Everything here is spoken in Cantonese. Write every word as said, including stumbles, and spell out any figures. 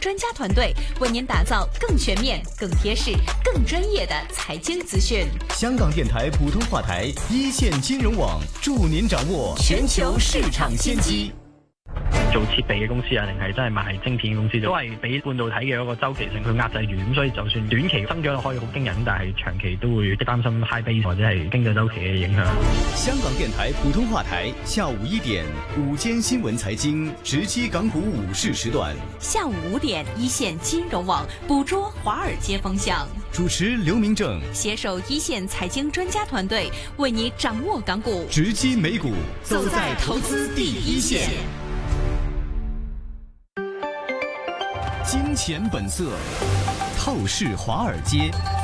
专家团队为您打造更全面、更贴实、更专业的财经资讯。 香港電台普通話台一線金融網助您掌握全球市場先機。 做設備嘅公司啊，定係真係賣晶片嘅公司，都係俾半導體嘅一個周期性去壓制住，咁所以就算短期增長可以好驚人，但係長期都會擔心 high base 或者係經濟周期嘅影響。 香港電台普通話台下午一點午間新聞財經直擊港股午市時段， 下午五點一線金融網捕捉華爾街風向， 主持劉明正， 攜手一線財經專家團隊，為你掌握港股， 直擊美股，走在投資第一線。金錢本色，透視華爾街。